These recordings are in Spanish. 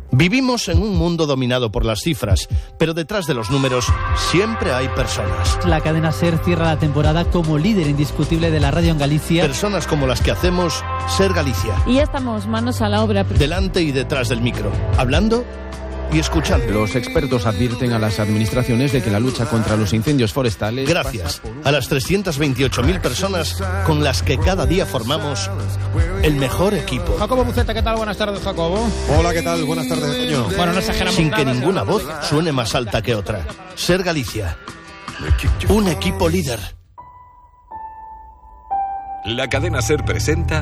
Vivimos en un mundo dominado por las cifras, pero detrás de los números siempre hay personas. La cadena SER cierra la temporada como líder indiscutible de la radio en Galicia. Personas como las que hacemos SER Galicia. Y ya estamos manos a la obra. Delante y detrás del micro, hablando y escuchando. Los expertos advierten a las administraciones de que la lucha contra los incendios forestales... Gracias a las 328.000 personas con las que cada día formamos el mejor equipo. Jacobo Buceta, ¿qué tal? Buenas tardes, Jacobo. Hola, ¿qué tal? Buenas tardes, Toño. Bueno, no exageramos Sin nada, que ninguna voz suene más alta que otra. SER Galicia. Un equipo líder. La cadena SER presenta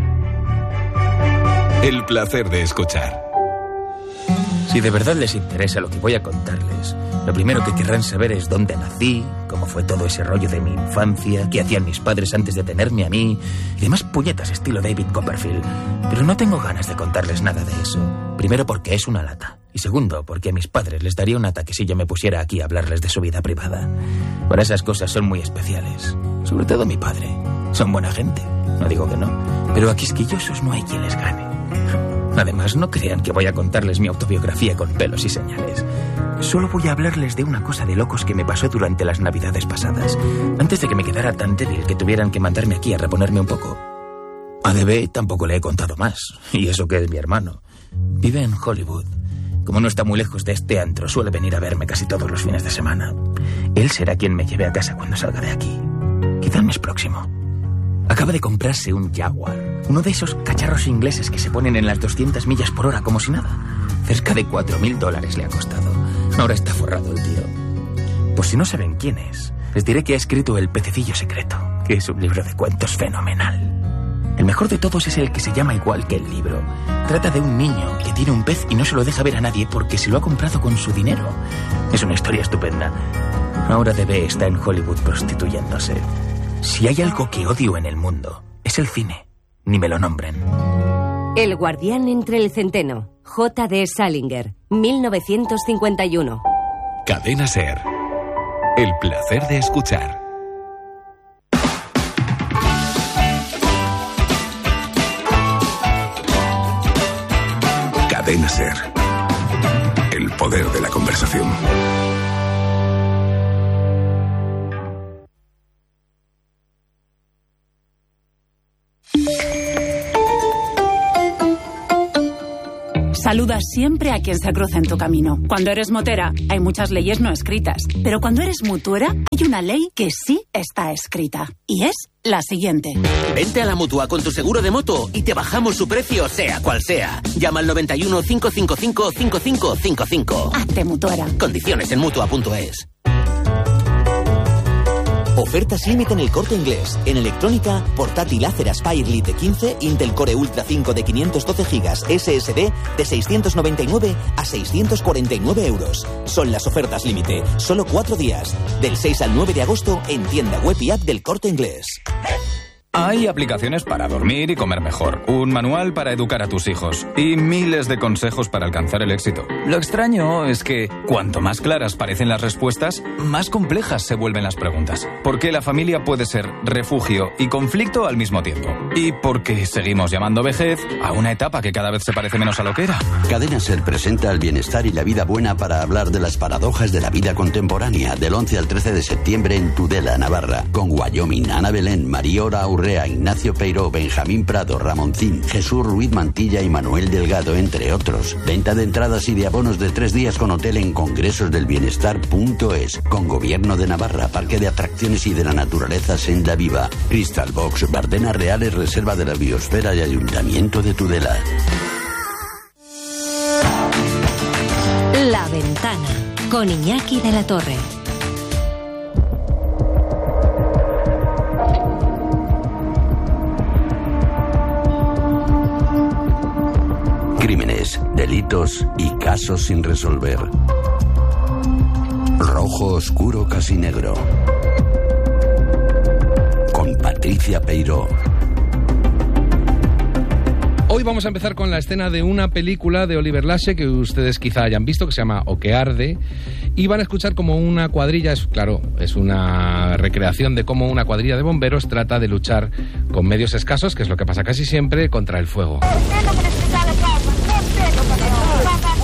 El placer de escuchar. Si de verdad les interesa lo que voy a contarles, lo primero que querrán saber es dónde nací, cómo fue todo ese rollo de mi infancia, qué hacían mis padres antes de tenerme a mí, y demás puñetas estilo David Copperfield. Pero no tengo ganas de contarles nada de eso. Primero porque es una lata, y segundo porque a mis padres les daría un ataque si yo me pusiera aquí a hablarles de su vida privada. Para esas cosas son muy especiales, sobre todo mi padre. Son buena gente, no digo que no, pero a quisquillosos no hay quien les gane. Además, no crean que voy a contarles mi autobiografía con pelos y señales. Solo voy a hablarles de una cosa de locos que me pasó durante las navidades pasadas, antes de que me quedara tan débil que tuvieran que mandarme aquí a reponerme un poco. A DB tampoco le he contado más, y eso que es mi hermano. Vive en Hollywood. Como no está muy lejos de este antro, suele venir a verme casi todos los fines de semana. Él será quien me lleve a casa cuando salga de aquí. Quizá el mes próximo. Acaba de comprarse un Jaguar, uno de esos cacharros ingleses que se ponen en las 200 millas por hora como si nada. Cerca de $4.000 le ha costado. Ahora está forrado el tío. Por si no saben quién es, les diré que ha escrito El pececillo secreto, que es un libro de cuentos fenomenal. El mejor de todos es el que se llama igual que el libro. Trata de un niño que tiene un pez y no se lo deja ver a nadie porque se lo ha comprado con su dinero. Es una historia estupenda. Ahora DB está en Hollywood prostituyéndose. Si hay algo que odio en el mundo, es el cine. Ni me lo nombren. El guardián entre el centeno. J.D. Salinger, 1951. Cadena SER. El placer de escuchar. Cadena SER. El poder de la conversación. Saluda siempre a quien se cruza en tu camino. Cuando eres motera, hay muchas leyes no escritas. Pero cuando eres mutuera, hay una ley que sí está escrita. Y es la siguiente. Vente a la Mutua con tu seguro de moto y te bajamos su precio, sea cual sea. Llama al 91 555 5555. Hazte mutuera. Condiciones en Mutua.es. Ofertas límite en El Corte Inglés. En electrónica, portátil Acer Aspire Lite 15, Intel Core Ultra 5 de 512 GB SSD de 699 a 649 euros. Son las ofertas límite. Solo 4 días. Del 6 al 9 de agosto en tienda web y app del Corte Inglés. Hay aplicaciones para dormir y comer mejor, un manual para educar a tus hijos y miles de consejos para alcanzar el éxito. Lo extraño es que cuanto más claras parecen las respuestas, más complejas se vuelven las preguntas. Porque la familia puede ser refugio y conflicto al mismo tiempo. Y porque seguimos llamando vejez a una etapa que cada vez se parece menos a lo que era. Cadena SER presenta el bienestar y la vida buena para hablar de las paradojas de la vida contemporánea, del 11 al 13 de septiembre en Tudela, Navarra, con Wyoming, Ana Belén, Mariora Aurrea, Ignacio Peiró, Benjamín Prado, Ramoncín, Jesús Ruiz Mantilla y Manuel Delgado, entre otros. Venta de entradas y de abonos de 3 días con hotel en congresosdelbienestar.es, con Gobierno de Navarra, Parque de Atracciones y de la Naturaleza Senda Viva, Crystal Box, Bardenas Reales, Reserva de la Biosfera y Ayuntamiento de Tudela. La Ventana, con Iñaki de la Torre. Crímenes, delitos y casos sin resolver. Rojo oscuro casi negro. Con Patricia Peiró. Hoy vamos a empezar con la escena de una película de Oliver Lache que ustedes quizá hayan visto, que se llama O que arde, y van a escuchar como una cuadrilla, es una recreación de cómo una cuadrilla de bomberos trata de luchar con medios escasos, que es lo que pasa casi siempre, contra el fuego.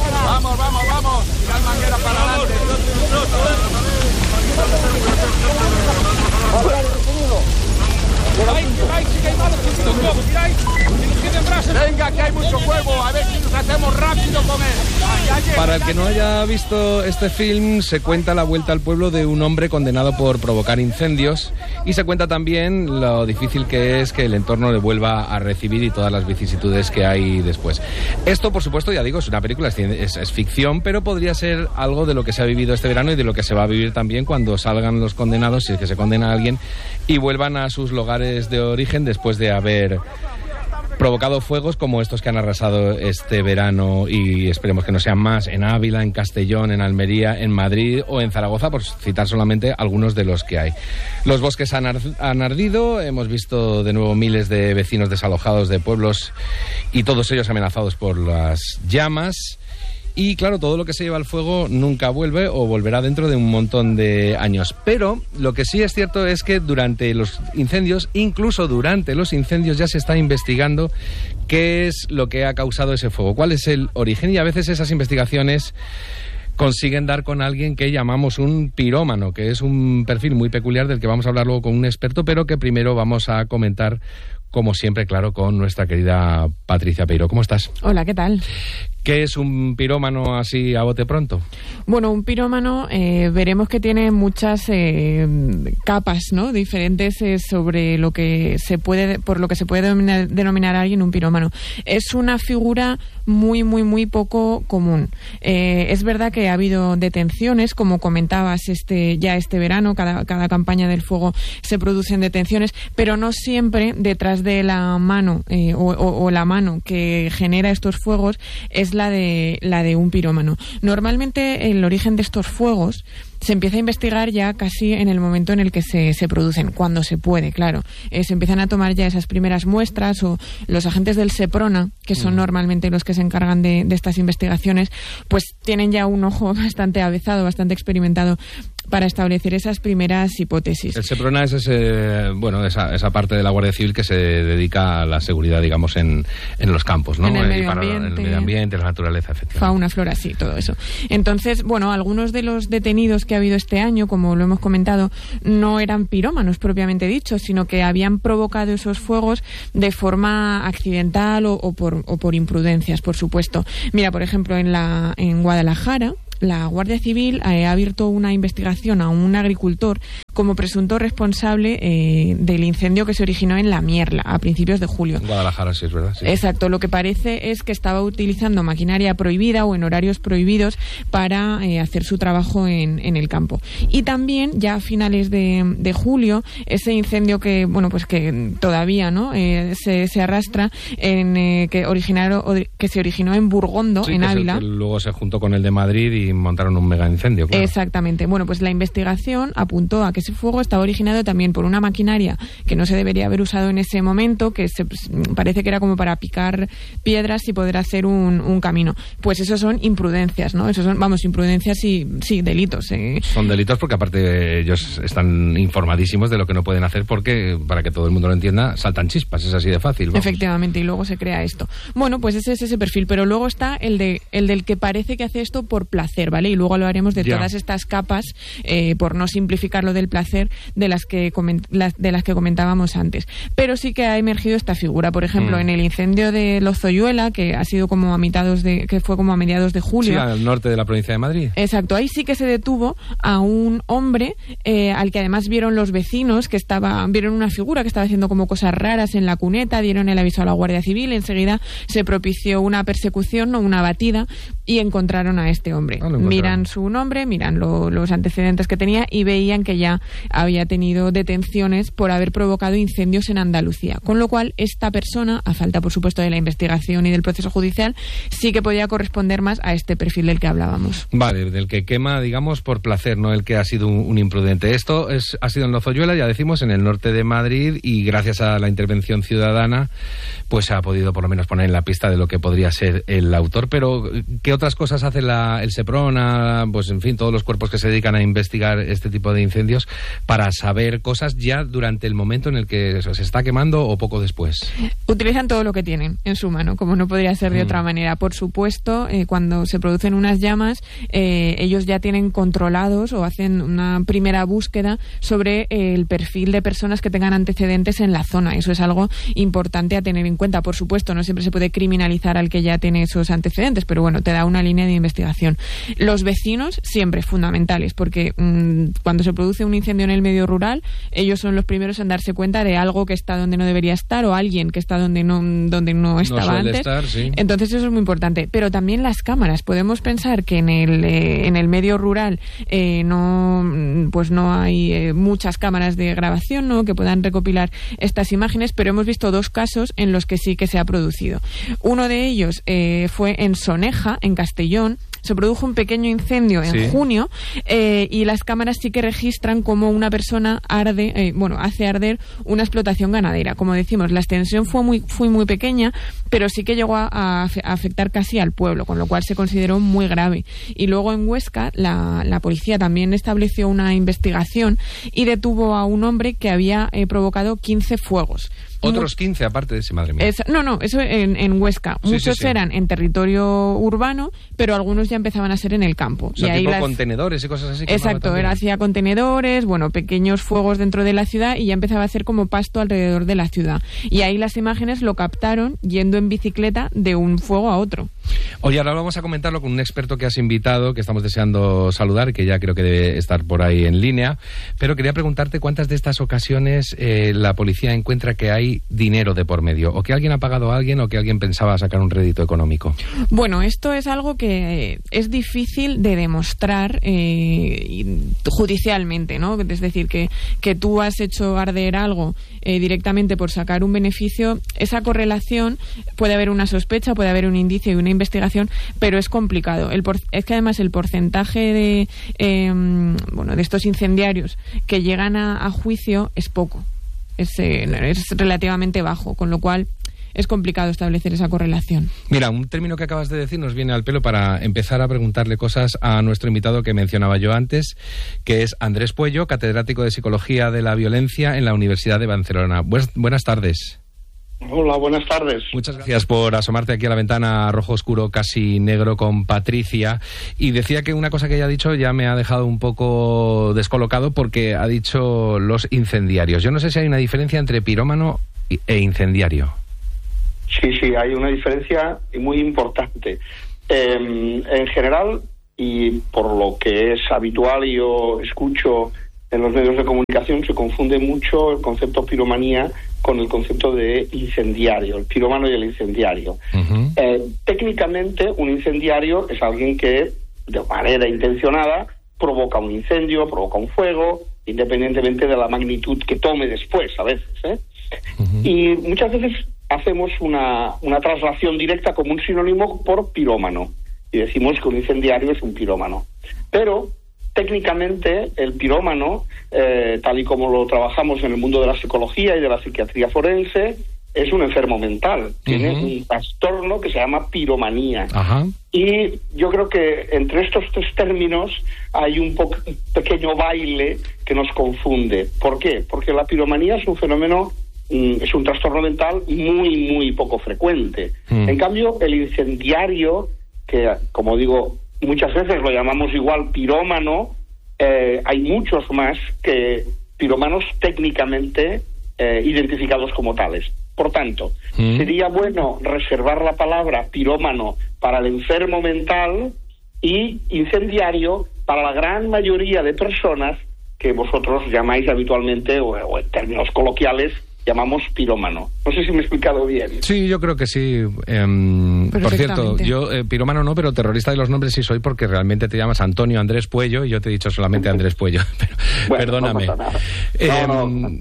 que hay mucho fuego, a ver si nos hacemos rápido con él. Para el que no haya visto este film, se cuenta la vuelta al pueblo de un hombre condenado por provocar incendios y se cuenta también lo difícil que es que el entorno le vuelva a recibir y todas las vicisitudes que hay después. Esto, por supuesto, ya digo, es una película, es ficción, pero podría ser algo de lo que se ha vivido este verano y de lo que se va a vivir también cuando salgan los condenados, si es que se condena a alguien, y vuelvan a sus lugares de origen después de haber provocado fuegos como estos que han arrasado este verano, y esperemos que no sean más, en Ávila, en Castellón, en Almería, en Madrid o en Zaragoza, por citar solamente algunos de los que hay. Los bosques han ardido, hemos visto de nuevo miles de vecinos desalojados de pueblos y todos ellos amenazados por las llamas. Y claro, todo lo que se lleva al fuego nunca vuelve o volverá dentro de un montón de años. Pero lo que sí es cierto es que durante los incendios, incluso durante los incendios, ya se está investigando qué es lo que ha causado ese fuego, cuál es el origen, y a veces esas investigaciones consiguen dar con alguien que llamamos un pirómano, que es un perfil muy peculiar del que vamos a hablar luego con un experto, pero que primero vamos a comentar, como siempre, claro, con nuestra querida Patricia Peiro. ¿Cómo estás? Hola, ¿qué tal? ¿Qué es un pirómano así a bote pronto? Bueno, un pirómano veremos que tiene muchas capas, ¿no?, diferentes sobre lo que se puede, por lo que se puede denominar a alguien un pirómano. Es una figura muy, muy, muy poco común. Es verdad que ha habido detenciones, como comentabas este verano, cada campaña del fuego se producen detenciones, pero no siempre detrás de la mano o la mano que genera estos fuegos es la de un pirómano. Normalmente el origen de estos fuegos se empieza a investigar ya casi en el momento en el que se producen, cuando se puede, claro. Se empiezan a tomar ya esas primeras muestras, o los agentes del SEPRONA, que son normalmente los que se encargan de estas investigaciones, pues tienen ya un ojo bastante avezado, bastante experimentado para establecer esas primeras hipótesis. El SEPRONA es esa parte de la Guardia Civil que se dedica a la seguridad, digamos, en los campos, ¿no? En el medio ambiente, la naturaleza, efectivamente. Fauna, flora, sí, todo eso. Entonces, bueno, algunos de los detenidos que ha habido este año, como lo hemos comentado, no eran pirómanos propiamente dicho, sino que habían provocado esos fuegos de forma accidental o por imprudencias, por supuesto. Mira, por ejemplo, en Guadalajara, la Guardia Civil ha abierto una investigación a un agricultor como presunto responsable del incendio que se originó en La Mierla a principios de julio. En Guadalajara, sí, es verdad. Sí. Exacto. Lo que parece es que estaba utilizando maquinaria prohibida o en horarios prohibidos para hacer su trabajo en el campo. Y también, ya a finales de julio, ese incendio que todavía no se arrastra, que se originó en Burgondo, sí, en Ávila. Que luego se juntó con el de Madrid y montaron un mega incendio, claro. Exactamente. Bueno, pues la investigación apuntó a que ese fuego estaba originado también por una maquinaria que no se debería haber usado en ese momento, que parece que era como para picar piedras y poder hacer un camino. Pues eso son imprudencias, ¿no? Eso son, imprudencias y sí, delitos. Son delitos porque aparte ellos están informadísimos de lo que no pueden hacer, porque, para que todo el mundo lo entienda, saltan chispas, es así de fácil. Vamos. Efectivamente, y luego se crea esto. Bueno, pues ese es ese perfil, pero luego está el del que parece que hace esto por placer, ¿vale? Y luego hablaremos de todas estas capas, por no simplificar lo del placer, de las que comentábamos antes. Pero sí que ha emergido esta figura. Por ejemplo, en el incendio de Lozoyuela, que ha sido que fue como a mediados de julio. Sí, al norte de la provincia de Madrid. Exacto. Ahí sí que se detuvo a un hombre al que además vieron los vecinos, vieron una figura que estaba haciendo como cosas raras en la cuneta, dieron el aviso a la Guardia Civil, enseguida se propició una persecución, una batida, y encontraron a este hombre. Miran su nombre, miran los antecedentes que tenía y veían que ya había tenido detenciones por haber provocado incendios en Andalucía. Con lo cual, esta persona, a falta por supuesto de la investigación y del proceso judicial, sí que podía corresponder más a este perfil del que hablábamos. Vale, del que quema, digamos, por placer, no el que ha sido un imprudente. Esto ha sido en Lozoyuela, ya decimos, en el norte de Madrid, y gracias a la intervención ciudadana, pues se ha podido por lo menos poner en la pista de lo que podría ser el autor. Pero, ¿qué otras cosas hace el SEPRONA? Pues, en fin, todos los cuerpos que se dedican a investigar este tipo de incendios, para saber cosas ya durante el momento en el que se está quemando o poco después? Utilizan todo lo que tienen en su mano, como no podría ser de otra manera. Por supuesto, cuando se producen unas llamas, ellos ya tienen controlados o hacen una primera búsqueda sobre el perfil de personas que tengan antecedentes en la zona. Eso es algo importante a tener en cuenta. Por supuesto, no siempre se puede criminalizar al que ya tiene esos antecedentes, pero bueno, te da una línea de investigación. Los vecinos siempre fundamentales, porque cuando se produce un incendio en el medio rural, ellos son los primeros en darse cuenta de algo que está donde no debería estar o alguien que está donde no estaba antes. Estar, sí. Entonces eso es muy importante. Pero también las cámaras. Podemos pensar que en el medio rural no hay muchas cámaras de grabación, ¿no?, que puedan recopilar estas imágenes, pero hemos visto 2 casos en los que sí que se ha producido. Uno de ellos fue en Soneja, en Castellón. Se produjo un pequeño incendio en junio y las cámaras sí que registran cómo una persona hace arder una explotación ganadera. Como decimos, la extensión fue muy pequeña, pero sí que llegó a afectar casi al pueblo, con lo cual se consideró muy grave. Y luego en Huesca la policía también estableció una investigación y detuvo a un hombre que había provocado 15 fuegos. Otros 15 aparte de ese, madre mía. Eso en Huesca. Muchos eran en territorio urbano, pero algunos ya empezaban a ser en el campo. O sea, y tipo contenedores y cosas así. Exacto, hacía contenedores, pequeños fuegos dentro de la ciudad y ya empezaba a hacer como pasto alrededor de la ciudad. Y ahí las imágenes lo captaron yendo en bicicleta de un fuego a otro. Oye, ahora vamos a comentarlo con un experto que has invitado, que estamos deseando saludar, que ya creo que debe estar por ahí en línea, pero quería preguntarte cuántas de estas ocasiones la policía encuentra que hay dinero de por medio, o que alguien ha pagado a alguien o que alguien pensaba sacar un rédito económico. Bueno, esto es algo que es difícil de demostrar judicialmente, ¿no? Es decir, que tú has hecho arder algo directamente por sacar un beneficio. Esa correlación, puede haber una sospecha, puede haber un indicio y una investigación, pero es complicado. Es que además el porcentaje de estos incendiarios que llegan a juicio es poco. Es relativamente bajo, con lo cual es complicado establecer esa correlación. Mira, un término que acabas de decir nos viene al pelo para empezar a preguntarle cosas a nuestro invitado que mencionaba yo antes, que es Andrés Puello, catedrático de Psicología de la Violencia en la Universidad de Barcelona. Buenas tardes. Hola, buenas tardes. Muchas gracias por asomarte aquí a la ventana rojo oscuro, casi negro, con Patricia. Y decía que una cosa que ella ha dicho ya me ha dejado un poco descolocado, porque ha dicho los incendiarios. Yo no sé si hay una diferencia entre pirómano e incendiario. Sí, hay una diferencia muy importante. En general, y por lo que es habitual y yo escucho en los medios de comunicación, se confunde mucho el concepto piromanía con el concepto de incendiario, el pirómano y el incendiario. Uh-huh. Técnicamente, un incendiario es alguien que, de manera intencionada, provoca un incendio, provoca un fuego, independientemente de la magnitud que tome después, a veces. Uh-huh. Y muchas veces hacemos una traslación directa como un sinónimo por pirómano, y decimos que un incendiario es un pirómano. Pero técnicamente el pirómano, tal y como lo trabajamos en el mundo de la psicología y de la psiquiatría forense, es un enfermo mental. Tiene un trastorno que se llama piromanía. Uh-huh. Y yo creo que entre estos 3 términos hay un pequeño baile que nos confunde. ¿Por qué? Porque la piromanía es un fenómeno, es un trastorno mental muy, muy poco frecuente. En cambio, el incendiario, que, como digo, muchas veces lo llamamos igual pirómano, hay muchos más que pirómanos técnicamente identificados como tales. Por tanto, sería bueno reservar la palabra pirómano para el enfermo mental y incendiario para la gran mayoría de personas que vosotros llamáis habitualmente, o en términos coloquiales, llamamos pirómano. No sé si me he explicado bien. Sí, yo creo que sí. Por cierto, yo pirómano no, pero terrorista de los nombres sí soy, porque realmente te llamas Antonio Andrés Puello y yo te he dicho solamente Andrés Puello. Pero, bueno, perdóname. No pasa nada.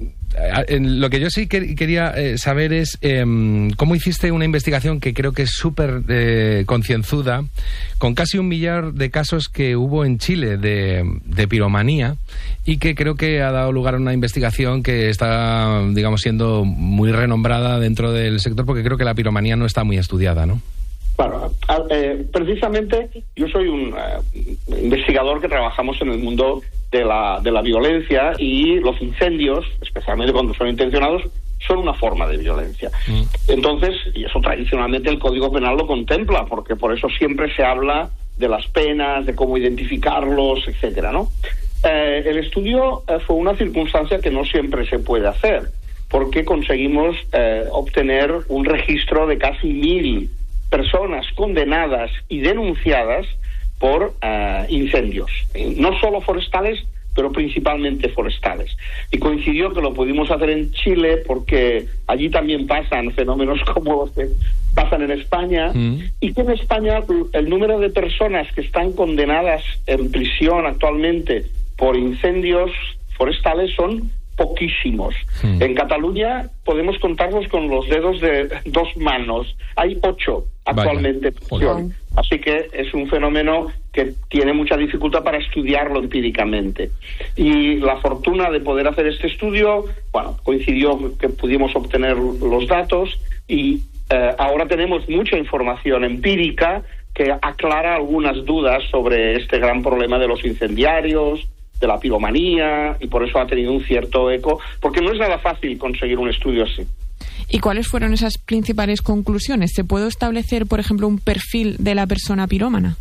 Lo que yo sí quería saber es cómo hiciste una investigación que creo que es súper concienzuda, con casi 1 millar de casos que hubo en Chile de piromanía, y que creo que ha dado lugar a una investigación que está, digamos, siendo muy renombrada dentro del sector, porque creo que la piromanía no está muy estudiada, ¿no? Claro, precisamente yo soy un investigador que trabajamos en el mundo de la violencia, y los incendios, especialmente cuando son intencionados, son una forma de violencia. Entonces, y eso tradicionalmente el Código Penal lo contempla, porque por eso siempre se habla de las penas, de cómo identificarlos, etcétera, ¿no? El estudio fue una circunstancia que no siempre se puede hacer, porque conseguimos obtener un registro de casi 1.000 personas condenadas y denunciadas por incendios, no solo forestales, pero principalmente forestales. Y coincidió que lo pudimos hacer en Chile porque allí también pasan fenómenos como los que pasan en España, y que en España el número de personas que están condenadas en prisión actualmente por incendios forestales son poquísimos. En Cataluña podemos contarlos con los dedos de 2 manos. Hay 8 actualmente en prisión. Así que es un fenómeno que tiene mucha dificultad para estudiarlo empíricamente. Y la fortuna de poder hacer este estudio, bueno, coincidió que pudimos obtener los datos, y ahora tenemos mucha información empírica que aclara algunas dudas sobre este gran problema de los incendiarios, de la piromanía, y por eso ha tenido un cierto eco, porque no es nada fácil conseguir un estudio así. ¿Y cuáles fueron esas principales conclusiones? ¿Se puede establecer, por ejemplo, un perfil de la persona pirómana?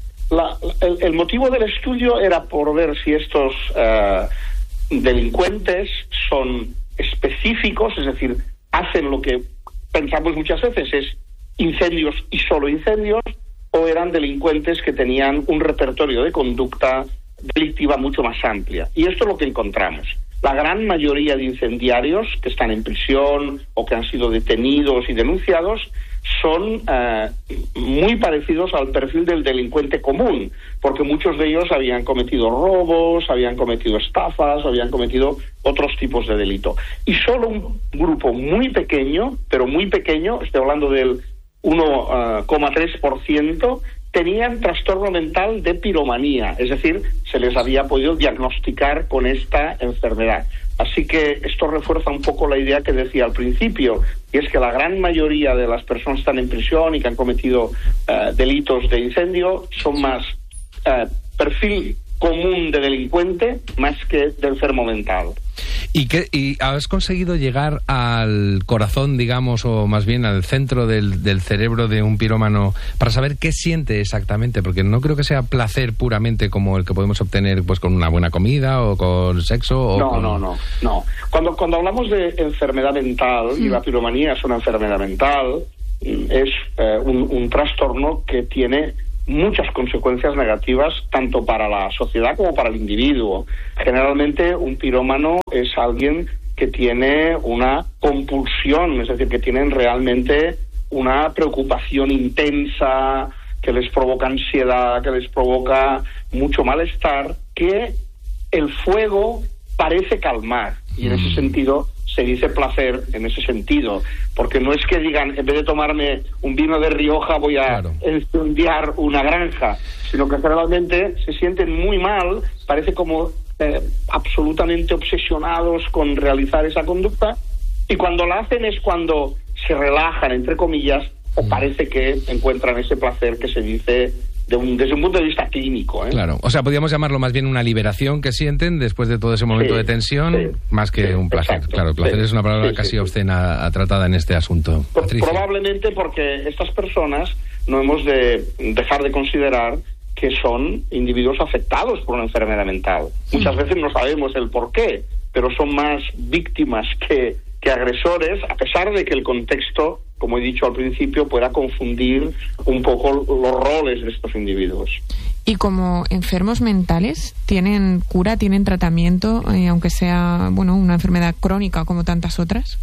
El motivo del estudio era por ver si estos delincuentes son específicos, es decir, hacen lo que pensamos muchas veces, es incendios y solo incendios, o eran delincuentes que tenían un repertorio de conducta delictiva mucho más amplia. Y esto es lo que encontramos. La gran mayoría de incendiarios que están en prisión o que han sido detenidos y denunciados son muy parecidos al perfil del delincuente común, porque muchos de ellos habían cometido robos, habían cometido estafas, habían cometido otros tipos de delito. Y solo un grupo muy pequeño, pero muy pequeño, estoy hablando del 1,3%, tenían trastorno mental de piromanía, es decir, se les había podido diagnosticar con esta enfermedad. Así que esto refuerza un poco la idea que decía al principio, y es que la gran mayoría de las personas que están en prisión y que han cometido delitos de incendio son más perfil común de delincuente más que de enfermo mental. ¿Y has conseguido llegar al corazón, digamos, o más bien al centro del cerebro de un pirómano para saber qué siente exactamente? Porque no creo que sea placer puramente como el que podemos obtener pues con una buena comida o con sexo. O No. Cuando hablamos de enfermedad mental, y la piromanía es una enfermedad mental, es un trastorno que tiene muchas consecuencias negativas tanto para la sociedad como para el individuo. Generalmente un pirómano es alguien que tiene una compulsión, es decir, que tienen realmente una preocupación intensa, que les provoca ansiedad, que les provoca mucho malestar, que el fuego parece calmar, y en ese sentido se dice placer en ese sentido, porque no es que digan, en vez de tomarme un vino de Rioja voy a incendiar una granja, sino que generalmente se sienten muy mal, parece como absolutamente obsesionados con realizar esa conducta, y cuando la hacen es cuando se relajan, entre comillas, o parece que encuentran ese placer que se dice desde un punto de vista clínico. Claro, o sea, podríamos llamarlo más bien una liberación que sienten después de todo ese momento de tensión, más que un placer. Exacto, claro, el placer es una palabra casi obscena tratada en este asunto. Probablemente porque estas personas no hemos de dejar de considerar que son individuos afectados por una enfermedad mental. Muchas veces no sabemos el por qué, pero son más víctimas que agresores, a pesar de que el contexto, como he dicho al principio, pueda confundir un poco los roles de estos individuos. ¿Y como enfermos mentales tienen cura, tienen tratamiento, aunque sea una enfermedad crónica como tantas otras?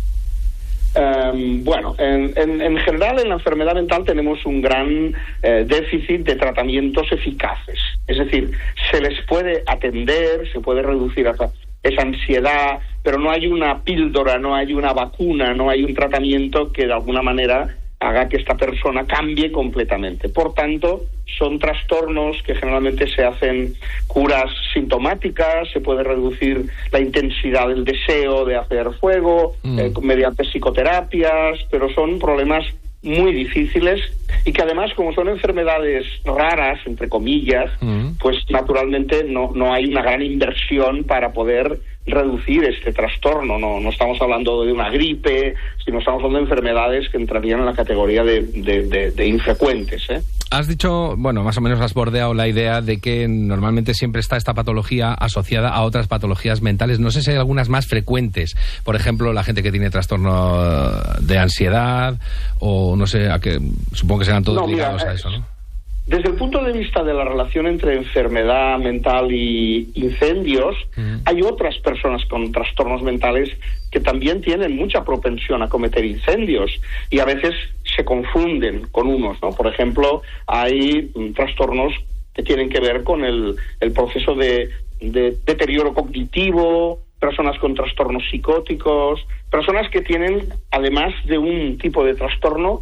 En general en la enfermedad mental tenemos un gran déficit de tratamientos eficaces. Es decir, se les puede atender, se puede reducir esa ansiedad, pero no hay una píldora, no hay una vacuna, no hay un tratamiento que de alguna manera haga que esta persona cambie completamente. Por tanto, son trastornos que generalmente se hacen curas sintomáticas, se puede reducir la intensidad del deseo de hacer fuego mediante psicoterapias, pero son problemas muy difíciles y que además, como son enfermedades raras, entre comillas, pues naturalmente no hay una gran inversión para poder reducir este trastorno. No estamos hablando de una gripe, sino estamos hablando de enfermedades que entrarían en la categoría de infrecuentes, ¿eh? Has dicho, bueno, más o menos has bordeado la idea de que normalmente siempre está esta patología asociada a otras patologías mentales. No sé si hay algunas más frecuentes. Por ejemplo, la gente que tiene trastorno de ansiedad o no sé, supongo que serán todos ligados a eso, ¿no? Desde el punto de vista de la relación entre enfermedad mental y incendios, hay otras personas con trastornos mentales que también tienen mucha propensión a cometer incendios y a veces se confunden con unos, ¿no? Por ejemplo, hay trastornos que tienen que ver con el proceso de deterioro cognitivo, personas con trastornos psicóticos, personas que tienen, además de un tipo de trastorno,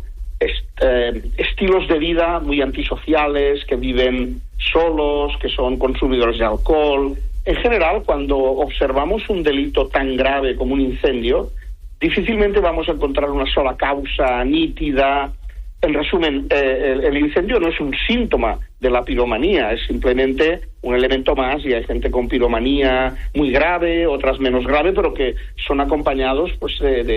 estilos de vida muy antisociales, que viven solos, que son consumidores de alcohol. En general, cuando observamos un delito tan grave como un incendio, difícilmente vamos a encontrar una sola causa nítida. En resumen, el incendio no es un síntoma de la piromanía, es simplemente un elemento más, y hay gente con piromanía muy grave, otras menos grave, pero que son acompañados pues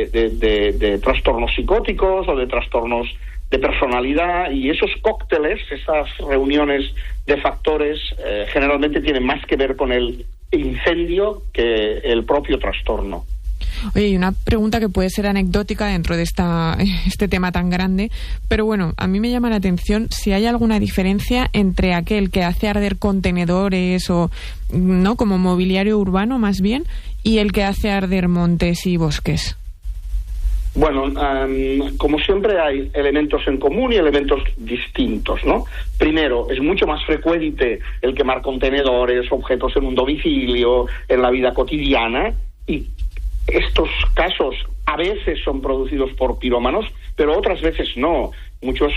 de trastornos psicóticos o de trastornos de personalidad, y esos cócteles, esas reuniones de factores, generalmente tienen más que ver con el incendio que el propio trastorno. Oye, y una pregunta que puede ser anecdótica dentro de este tema tan grande, pero bueno, a mí me llama la atención si hay alguna diferencia entre aquel que hace arder contenedores o, ¿no?, como mobiliario urbano más bien, y el que hace arder montes y bosques. Bueno, como siempre hay elementos en común y elementos distintos, ¿no? Primero, es mucho más frecuente el quemar contenedores, objetos en un domicilio, en la vida cotidiana, y estos casos a veces son producidos por pirómanos, pero otras veces no. Muchos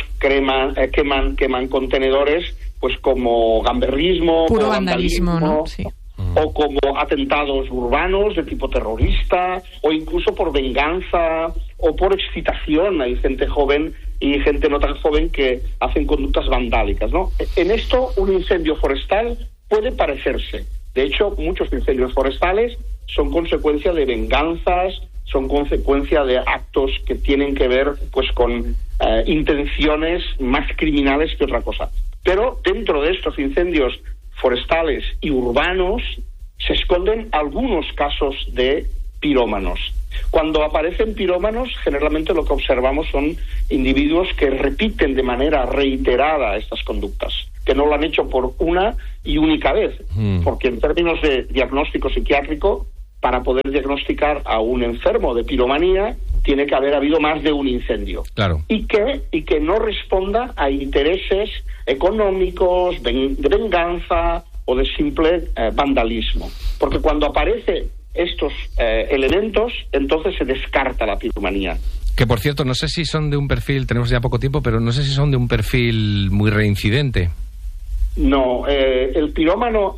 queman contenedores pues como gamberrismo, puro vandalismo, ¿no? Sí. O como atentados urbanos de tipo terrorista, o incluso por venganza o por excitación. Hay gente joven y gente no tan joven que hacen conductas vandálicas, ¿no? En esto, un incendio forestal puede parecerse. De hecho, muchos incendios forestales son consecuencia de venganzas, son consecuencia de actos que tienen que ver pues con intenciones más criminales que otra cosa. Pero dentro de estos incendios forestales y urbanos se esconden algunos casos de pirómanos. Cuando aparecen pirómanos, generalmente lo que observamos son individuos que repiten de manera reiterada estas conductas, que no lo han hecho por una y única vez, porque en términos de diagnóstico psiquiátrico, para poder diagnosticar a un enfermo de piromanía, tiene que haber habido más de un incendio. Claro. Y que no responda a intereses económicos, de venganza o de simple vandalismo. Porque cuando aparecen estos elementos, entonces se descarta la piromanía. Que por cierto, no sé si son de un perfil, tenemos ya poco tiempo, pero no sé si son de un perfil muy reincidente. No, el pirómano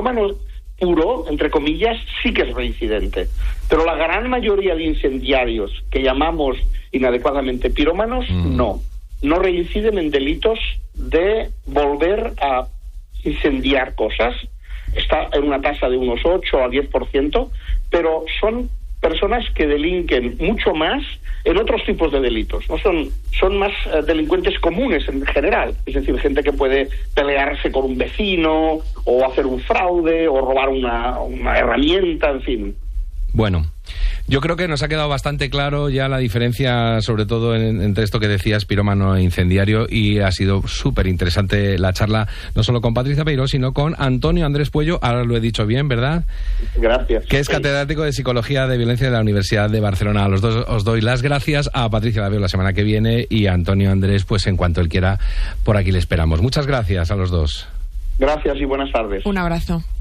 puro, entre comillas, sí que es reincidente. Pero la gran mayoría de incendiarios que llamamos inadecuadamente pirómanos, no reinciden en delitos de volver a incendiar cosas. Está en una tasa de unos 8 a 10%, pero son personas que delinquen mucho más en otros tipos de delitos, ¿no? Son más delincuentes comunes en general, es decir, gente que puede pelearse con un vecino o hacer un fraude o robar una herramienta, en fin. Bueno, yo creo que nos ha quedado bastante claro ya la diferencia, sobre todo entre esto que decías, pirómano e incendiario, y ha sido súper interesante la charla, no solo con Patricia Peiró, sino con Antonio Andrés Puello, ahora lo he dicho bien, ¿verdad? Gracias. Que es catedrático de Psicología de Violencia de la Universidad de Barcelona. A los dos os doy las gracias. A Patricia la veo la semana que viene, y a Antonio Andrés, pues en cuanto él quiera, por aquí le esperamos. Muchas gracias a los dos. Gracias y buenas tardes. Un abrazo.